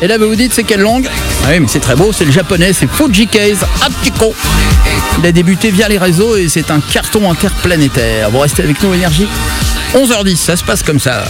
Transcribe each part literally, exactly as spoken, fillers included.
Et là, vous vous dites, c'est quelle langue? Ah oui, mais c'est très beau, c'est le japonais, c'est Fujikase Hachiko. Il a débuté via les réseaux et c'est un carton interplanétaire. Vous restez avec nous, Énergie. onze heures dix, ça se passe comme ça.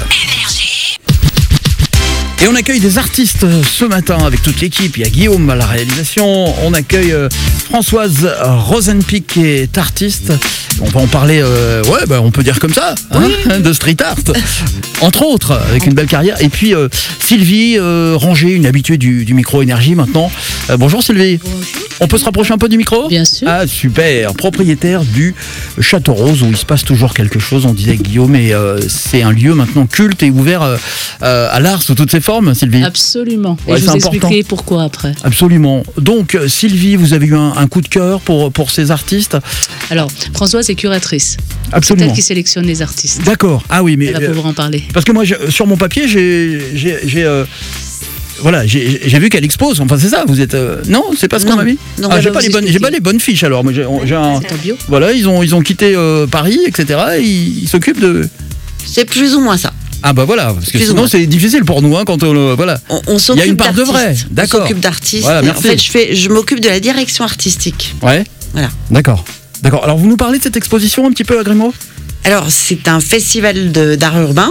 Et on accueille des artistes ce matin avec toute l'équipe. Il y a Guillaume à la réalisation. On accueille euh, Françoise Rosenpick qui est artiste. On va en parler, euh, ouais, bah, on peut dire comme ça, hein, oui. de street art, entre autres, avec une belle carrière. Et puis euh, Sylvie euh, Ranger, une habituée du, du micro Énergie maintenant. Euh, bonjour Sylvie. Bonjour. On peut se rapprocher un peu du micro? Bien sûr. Ah super, propriétaire du Château Rose où il se passe toujours quelque chose, on disait Guillaume, et euh, c'est un lieu maintenant culte et ouvert euh, euh, à l'art sous toutes ses formes, Sylvie. Absolument, et ouais, je vous expliquerai pourquoi après. Absolument. Donc Sylvie, vous avez eu un, un coup de cœur pour, pour ces artistes? Alors, Françoise est curatrice. Absolument. C'est elle qui sélectionne les artistes. D'accord, ah oui, mais... Elle va pouvoir en parler. Parce que moi, je, sur mon papier, j'ai... j'ai, j'ai euh, Voilà, j'ai, j'ai vu qu'elle expose. Enfin, c'est ça. Vous êtes euh... non, c'est pas ce qu'on m'a mis. Non, ah, j'ai pas les bonnes, j'ai pas les bonnes fiches. Alors, moi, j'ai, j'ai un. C'est en bio. Voilà, ils ont, ils ont quitté euh, Paris, et cetera. Et ils, ils s'occupent de. C'est plus ou moins ça. Ah bah voilà, parce que plus sinon c'est difficile pour nous, hein, quand on euh, voilà. On, on Il y a une part de vrai. D'accord. On s'occupe d'artistes. Voilà, en fait, je fais, je m'occupe de la direction artistique. Ouais. Voilà. D'accord. D'accord. Alors, vous nous parlez de cette exposition un petit peu, Agrémo? Alors, c'est un festival de, d'art urbain.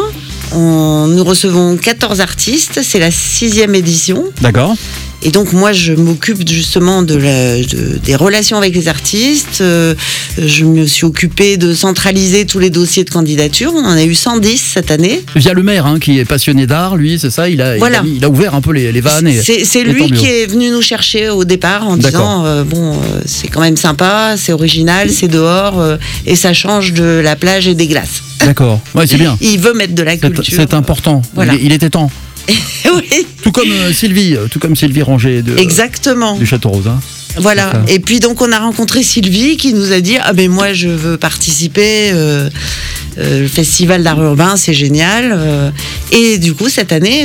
On, nous recevons quatorze artistes. C'est la sixième édition. D'accord. Et donc, moi, je m'occupe justement de la, de, des relations avec les artistes. Euh, je me suis occupée de centraliser tous les dossiers de candidature. On en a eu cent dix cette année. Via le maire, hein, qui est passionné d'art, lui, c'est ça, il a, voilà. il a, il a ouvert un peu les, les vannes. Et, c'est c'est et lui qui est venu nous chercher au départ en D'accord. disant euh, bon, euh, c'est quand même sympa, c'est original, c'est dehors euh, et ça change de la plage et des glaces. D'accord, ouais, c'est bien. Il veut mettre de la culture. C'est, c'est important. Voilà. Il, il était temps. Oui. Tout comme euh, Sylvie, tout comme Sylvie Ranger de, Exactement. du Château Rose. Hein. Voilà. Et puis donc on a rencontré Sylvie qui nous a dit ah ben moi je veux participer. Euh, euh, le festival d'art urbain c'est génial. Euh, et du coup cette année